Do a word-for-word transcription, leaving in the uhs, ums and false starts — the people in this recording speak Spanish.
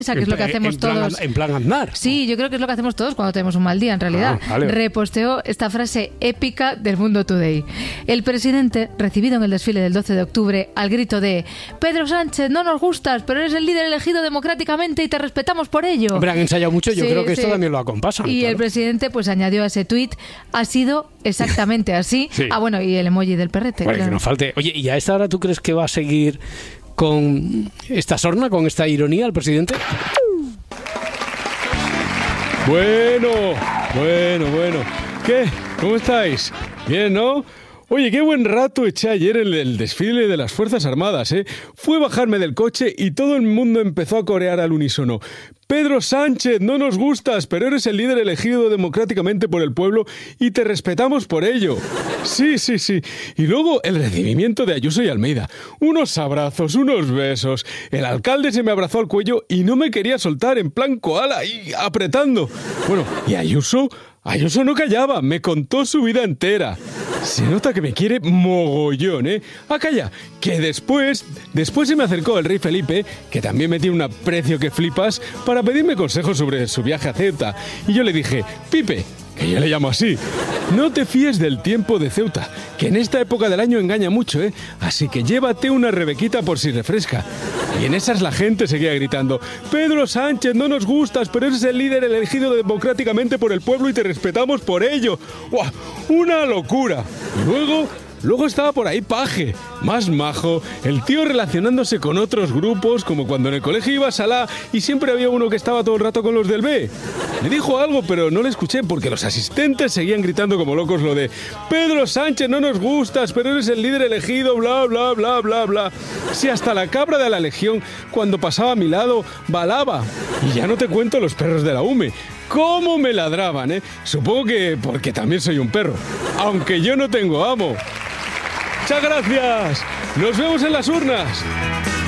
que es lo que hacemos en plan, todos. En plan andar. Sí, yo creo que es lo que hacemos todos cuando tenemos un mal día, en realidad. Ah, vale. Reposteó esta frase épica del Mundo Today. El presidente, recibido en el desfile del doce de octubre, al grito de Pedro Sánchez, no nos gustas, pero eres el líder elegido democráticamente y te respetamos por ello. Hombre, han ensayado mucho, yo Sí, creo que sí. esto también lo acompasan. Y claro. el presidente pues añadió a ese tuit, ha sido exactamente así. Sí. Ah, bueno, y el emoji del perrete. Bueno, claro. que no falte. Oye, ¿y a esta hora tú crees que va a seguir con esta sorna, con esta ironía el presidente? Bueno, bueno, bueno. ¿Qué? ¿Cómo estáis? Bien, ¿no? Oye, qué buen rato eché ayer en el desfile de las Fuerzas Armadas, ¿eh? Fue bajarme del coche y todo el mundo empezó a corear al unísono. Pedro Sánchez, no nos gustas, pero eres el líder elegido democráticamente por el pueblo y te respetamos por ello. Sí, sí, sí. Y luego el recibimiento de Ayuso y Almeida. Unos abrazos, unos besos. El alcalde se me abrazó al cuello y no me quería soltar, en plan koala, y apretando. Bueno, y Ayuso... Ayuso no callaba, me contó su vida entera. Se nota que me quiere mogollón, ¿eh? Ah, calla, que después, después se me acercó el rey Felipe, que también me tiene un aprecio que flipas, para pedirme consejos sobre su viaje a Ceuta. Y yo le dije, Pipe, que yo le llamo así, no te fíes del tiempo de Ceuta, que en esta época del año engaña mucho, ¿eh? Así que llévate una rebequita por si refresca. Y en esas la gente seguía gritando, Pedro Sánchez, no nos gustas, pero eres el líder elegido democráticamente por el pueblo y te respetamos por ello. ¡Guau! ¡Una locura! Y luego... Luego estaba por ahí Paje, más majo, el tío relacionándose con otros grupos, como cuando en el colegio ibas a la y siempre había uno que estaba todo el rato con los del B. Le dijo algo, pero no le escuché porque los asistentes seguían gritando como locos lo de Pedro Sánchez, no nos gustas, pero eres el líder elegido, bla, bla, bla, bla, bla. Si hasta la cabra de la Legión, cuando pasaba a mi lado, balaba. Y ya no te cuento los perros de la U M E. ¿Cómo me ladraban, eh? Supongo que porque también soy un perro, aunque yo no tengo amo. ¡Muchas gracias! ¡Nos vemos en las urnas!